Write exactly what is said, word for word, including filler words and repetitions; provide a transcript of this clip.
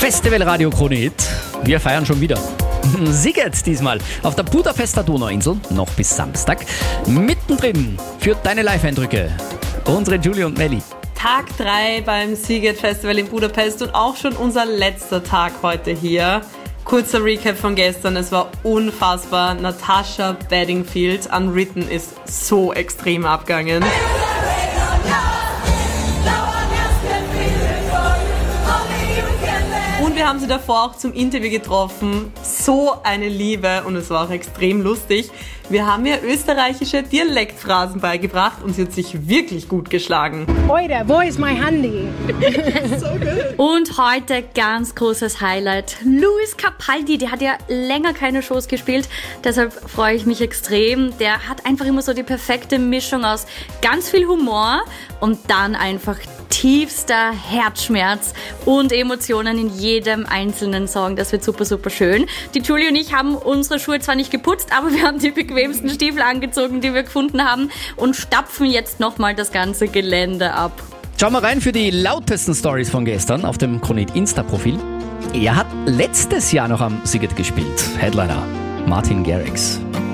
Festival Radio Krone-Hit. Wir feiern schon wieder. Siget diesmal auf der Budapester Donauinsel, noch bis Samstag. Mittendrin für deine Live-Eindrücke unsere Julie und Melli. Tag drei beim Sziget Festival in Budapest und auch schon unser letzter Tag heute hier. Kurzer Recap von gestern, es war unfassbar. Natasha Bedingfield Unwritten ist so extrem abgegangen. Und wir haben sie davor auch zum Interview getroffen. So eine Liebe und es war auch extrem lustig. Wir haben ihr österreichische Dialektphrasen beigebracht und sie hat sich wirklich gut geschlagen. Oida, wo ist mein Handy? So gut. Und heute ganz großes Highlight. Luis Capaldi, der hat ja länger keine Shows gespielt, deshalb freue ich mich extrem. Der hat einfach immer so die perfekte Mischung aus ganz viel Humor und dann einfach tiefster Herzschmerz und Emotionen in jedem einzelnen Song. Das wird super, super schön. Die Julie und ich haben unsere Schuhe zwar nicht geputzt, aber wir haben die bequemsten Stiefel angezogen, die wir gefunden haben und stapfen jetzt nochmal das ganze Gelände ab. Schauen wir rein für die lautesten Stories von gestern auf dem Krone-Hit Insta-Profil. Er hat letztes Jahr noch am Sziget gespielt. Headliner Martin Garrix.